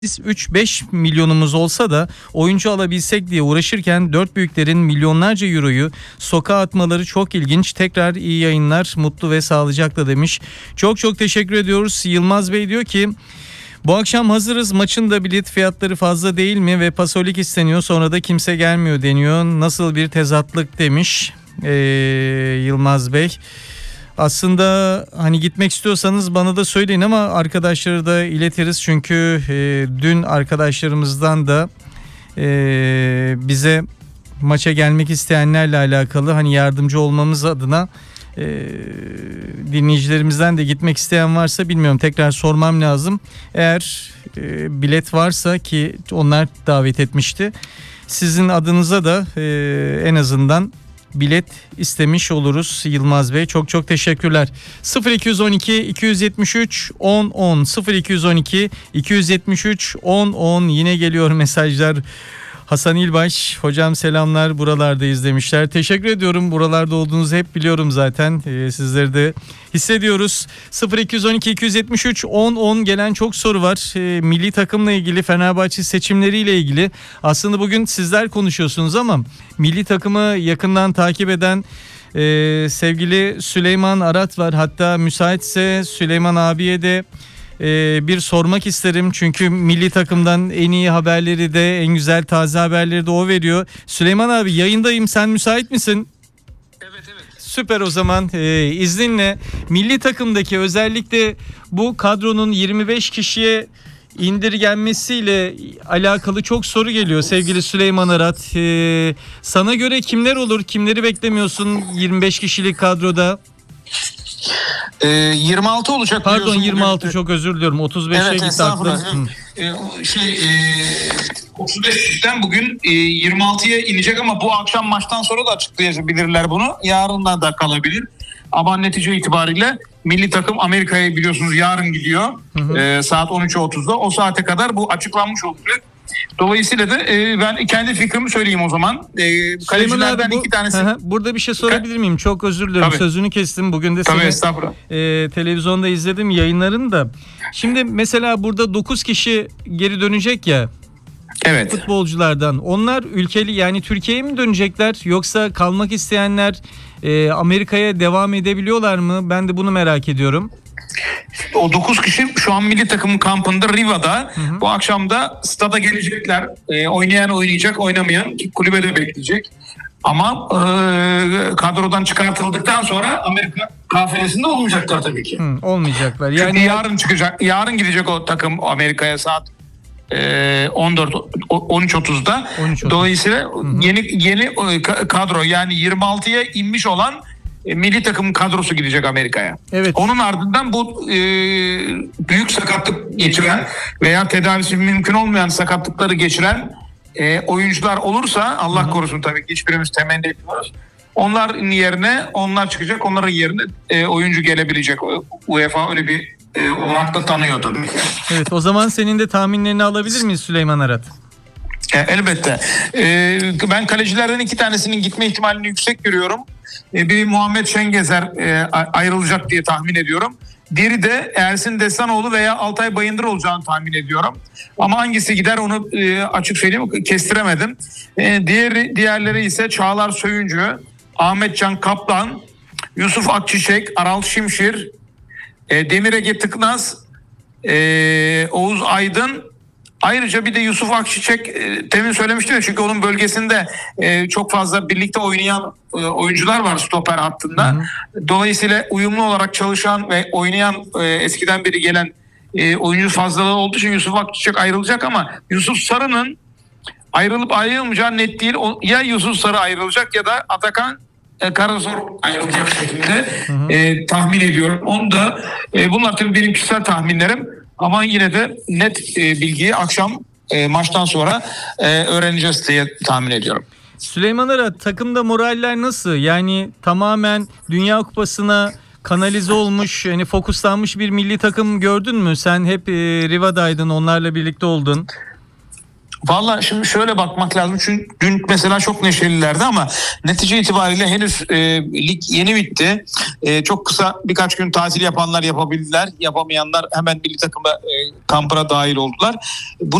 3-5 milyonumuz olsa da oyuncu alabilsek diye uğraşırken dört büyüklerin milyonlarca euroyu sokağa atmaları çok ilginç. Tekrar iyi yayınlar, mutlu ve sağlıcakla demiş. Çok çok teşekkür ediyoruz. Yılmaz Bey diyor ki bu akşam hazırız, maçın da bilet fiyatları fazla değil mi ve Pasolik isteniyor, sonra da kimse gelmiyor deniyor. Nasıl bir tezatlık demiş Yılmaz Bey. Aslında hani gitmek istiyorsanız bana da söyleyin ama arkadaşları da iletiriz. Çünkü dün arkadaşlarımızdan da bize maça gelmek isteyenlerle alakalı hani yardımcı olmamız adına dinleyicilerimizden de gitmek isteyen varsa bilmiyorum, tekrar sormam lazım. Eğer bilet varsa, ki onlar davet etmişti, sizin adınıza da en azından bilet istemiş oluruz Yılmaz Bey. Çok çok teşekkürler. 0212 273 10 10 0212 273 10 10 yine geliyor mesajlar. Hasan İlbaş hocam selamlar, buralardayız demişler. Teşekkür ediyorum, buralarda olduğunuzu hep biliyorum zaten. Sizleri de hissediyoruz. 0212 273 10 10 gelen çok soru var. Milli takımla ilgili, Fenerbahçe seçimleriyle ilgili. Aslında bugün sizler konuşuyorsunuz ama milli takımı yakından takip eden sevgili Süleyman Arat var. Hatta müsaitse Süleyman abiye de bir sormak isterim. Çünkü milli takımdan en iyi haberleri de, en güzel taze haberleri de o veriyor. Süleyman abi, yayındayım, sen müsait misin? Evet. Süper, o zaman izninle milli takımdaki özellikle bu kadronun 25 kişiye indirgenmesiyle alakalı çok soru geliyor sevgili Süleyman Arat. Sana göre kimler olur, kimleri beklemiyorsun 25 kişilik kadroda? 26 olacak. Pardon, 26 bugün. Çok özür diliyorum. 35'e evet, gitti aklım. 35'ten bugün 26'ya inecek ama bu akşam maçtan sonra da açıklayabilirler bunu. Yarından da kalabilir. Ama netice itibariyle milli takım Amerika'ya biliyorsunuz yarın gidiyor. Saat 13.30'da. O saate kadar bu açıklanmış olacak. Dolayısıyla da ben kendi fikrimi söyleyeyim o zaman. Kalecilerden iki tanesi. Burada bir şey sorabilir miyim? Çok özür dilerim. Tabii. Sözünü kestim. Bugün de seni televizyonda izledim yayınlarını da. Şimdi mesela burada 9 kişi geri dönecek ya. Evet. Futbolculardan. Onlar ülkeli, yani Türkiye'ye mi dönecekler yoksa kalmak isteyenler Amerika'ya devam edebiliyorlar mı? Ben de bunu merak ediyorum. O 9 kişi şu an milli takımın kampında Riva'da. Bu akşam da stada gelecekler. Oynayan oynayacak, oynamayan kulübede bekleyecek. Ama kadrodan çıkartıldıktan sonra Amerika kafilesinde olmayacaklar tabii ki. Olmayacaklar. Yani çünkü yarın çıkacak. Yarın gidecek o takım Amerika'ya saat 13.30'da. Dolayısıyla yeni kadro, yani 26'ya inmiş olan milli takım kadrosu gidecek Amerika'ya. Evet. Onun ardından bu büyük sakatlık geçiren veya tedavisi mümkün olmayan sakatlıkları geçiren oyuncular olursa, Allah korusun tabii ki, hiçbirimiz temenni etmiyoruz. Onların yerine onlar çıkacak, onların yerine oyuncu gelebilecek. UEFA öyle bir olarak da tanıyor tabii. Evet, o zaman senin de tahminlerini alabilir miyiz Süleyman Arat? Elbette. Ben kalecilerden iki tanesinin gitme ihtimalini yüksek görüyorum. Bir Muhammed Şengezer ayrılacak diye tahmin ediyorum. Diğeri de Ersin Destanoğlu veya Altay Bayındır olacağını tahmin ediyorum. Ama hangisi gider onu açık söyleyeyim, kestiremedim. Diğerleri ise Çağlar Söyüncü, Ahmet Can Kaplan, Yusuf Akçiçek, Aral Şimşir, Demir Ege Tıknaz, Oğuz Aydın. Ayrıca bir de Yusuf Akçiçek, temin söylemiştim ya, çünkü onun bölgesinde çok fazla birlikte oynayan oyuncular var stoper hattında. Dolayısıyla uyumlu olarak çalışan ve oynayan, eskiden beri gelen oyuncu fazlalığı olduğu için Yusuf Akçiçek ayrılacak ama Yusuf Sarı'nın ayrılıp ayrılmayacağı net değil. Ya Yusuf Sarı ayrılacak ya da Atakan Karazor ayrılacak şeklinde tahmin ediyorum. Onu da bunlar tabii benim kişisel tahminlerim. Ama yine de net bilgiyi akşam maçtan sonra öğreneceğiz diye tahmin ediyorum. Süleyman Arat, takımda moraller nasıl? Yani tamamen Dünya Kupası'na kanalize olmuş, yani fokuslanmış bir milli takım gördün mü? Sen hep Riva'daydın, onlarla birlikte oldun. Valla şimdi şöyle bakmak lazım. Çünkü dün mesela çok neşelilerdi ama netice itibariyle henüz lig yeni bitti. Çok kısa birkaç gün tatil yapanlar yapabildiler. Yapamayanlar hemen milli takımda kampına dahil oldular.